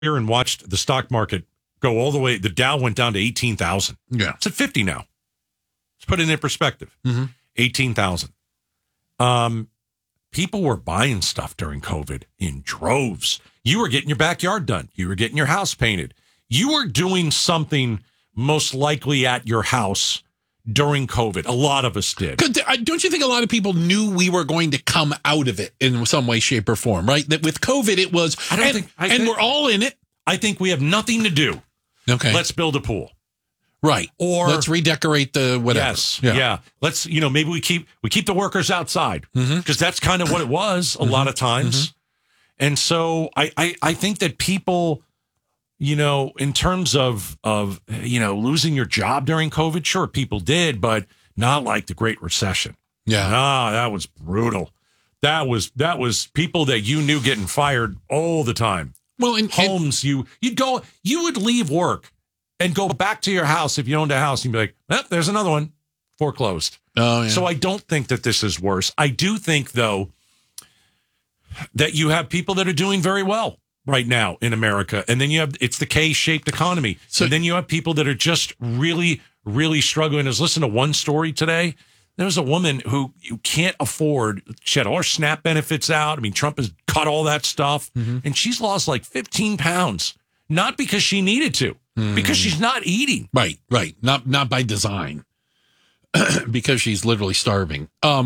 here and watched the stock market go all the way. The Dow went down to 18,000. Yeah. It's at 50 now. Let's put it in perspective. 18,000. People were buying stuff during COVID in droves. You were getting your backyard done. You were getting your house painted. You were doing something most likely at your house during COVID. A lot of us did. Don't you think a lot of people knew we were going to come out of it in some way, shape, or form, right? That with COVID, it was, we're all in it. I think we have nothing to do. Okay. Let's build a pool. Right. Or let's redecorate the whatever. Yes. Yeah. Let's, maybe we keep the workers outside because that's kind of what it was a lot of times. And so I think that people, in terms of losing your job during COVID, sure, people did, but not like the Great Recession. Yeah. That was brutal. That was people that you knew getting fired all the time. Well, in homes, you would leave work and go back to your house if you owned a house. You'd be like, there's another one foreclosed. Oh, yeah. So I don't think that this is worse. I do think, though, that you have people that are doing very well right now in America. And then it's the K-shaped economy. So then you have people that are just really, really struggling. I was listening to one story today. There was a woman who you can't afford. She had all her SNAP benefits out. I mean, Trump has cut all that stuff. And she's lost like 15 pounds. Not because she needed to, because she's not eating. Right. Not by design, because she's literally starving.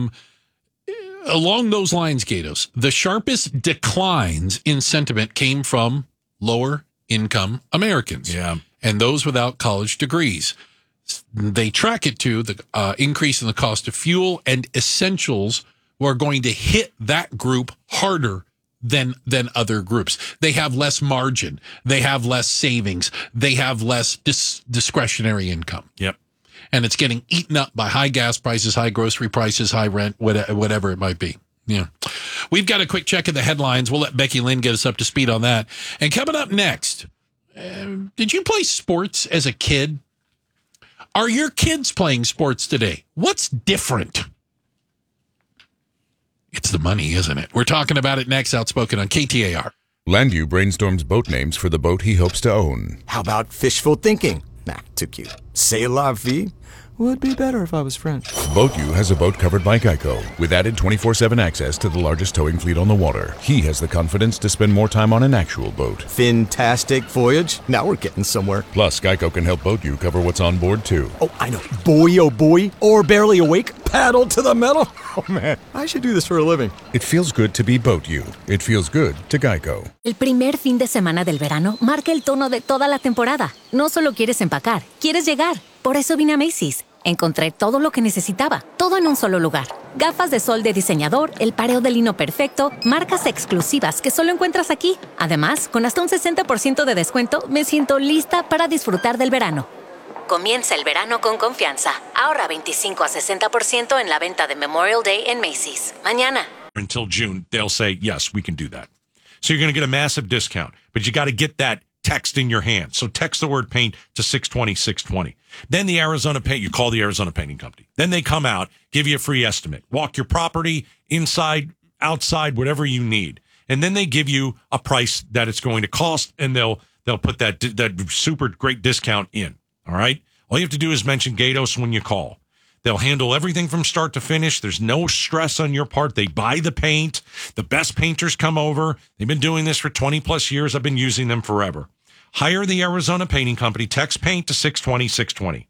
Along those lines, Gatos, the sharpest declines in sentiment came from lower income Americans. Yeah. And those without college degrees. They track it to the increase in the cost of fuel and essentials are going to hit that group harder than other groups. They have less margin. They have less savings. They have less discretionary income. Yep. And it's getting eaten up by high gas prices, high grocery prices, high rent, whatever it might be. Yeah. We've got a quick check of the headlines. We'll let Becky Lynn get us up to speed on that. And coming up next, did you play sports as a kid? Are your kids playing sports today? What's different? It's the money, isn't it? We're talking about it next. Outspoken on KTAR. Landu brainstorms boat names for the boat he hopes to own. How about fishful thinking? Nah, too cute. C'est la vie? Would be better if I was French. BoatU has a boat covered by Geico with added 24/7 access to the largest towing fleet on the water. He has the confidence to spend more time on an actual boat. Fantastic voyage. Now we're getting somewhere. Plus, Geico can help BoatU cover what's on board, too. Oh, I know. Boy, oh boy. Or barely awake. Paddle to the metal. Oh, man. I should do this for a living. It feels good to be BoatU. It feels good to Geico. El primer fin de semana del verano marca el tono de toda la temporada. No solo quieres empacar, quieres llegar. Por eso vine a Macy's. Encontré todo lo que necesitaba, todo en un solo lugar. Gafas de sol de diseñador, el pareo de lino perfecto, marcas exclusivas que solo encuentras aquí. Además, con hasta un 60% de descuento, me siento lista para disfrutar del verano. Comienza el verano con confianza. Ahorra 25 a 60% en la venta de Memorial Day en Macy's. Mañana. Until June, they'll say, yes, we can do that. So you're going to get a massive discount, but you got to get that text in your hand. So text the word paint to 620-620. Then the Arizona Paint, you call the Arizona Painting Company. Then they come out, give you a free estimate, walk your property inside, outside, whatever you need. And then they give you a price that it's going to cost, and they'll put that super great discount in. All right? All you have to do is mention Gatos when you call. They'll handle everything from start to finish. There's no stress on your part. They buy the paint. The best painters come over. They've been doing this for 20 plus years. I've been using them forever. Hire the Arizona Painting Company. Text paint to 620-620.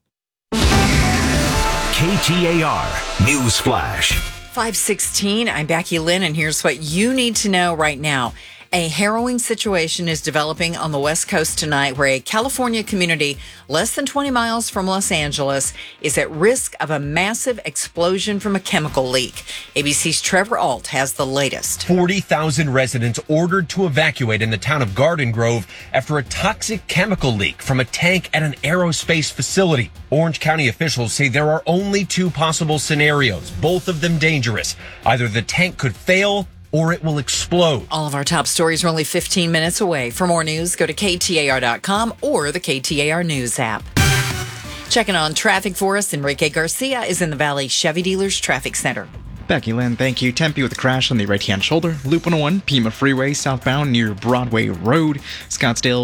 KTAR News Flash. 5:16. I'm Becky Lynn, and here's what you need to know right now. A harrowing situation is developing on the West Coast tonight where a California community less than 20 miles from Los Angeles is at risk of a massive explosion from a chemical leak. ABC's Trevor Ault has the latest. 40,000 residents ordered to evacuate in the town of Garden Grove after a toxic chemical leak from a tank at an aerospace facility. Orange County officials say there are only two possible scenarios, both of them dangerous. Either the tank could fail or it will explode. All of our top stories are only 15 minutes away. For more news, go to KTAR.com or the KTAR News app. Checking on traffic for us, Enrique Garcia is in the Valley Chevy Dealers Traffic Center. Becky Lynn, thank you. Tempe with a crash on the right-hand shoulder. Loop 101, Pima Freeway, southbound near Broadway Road. Scottsdale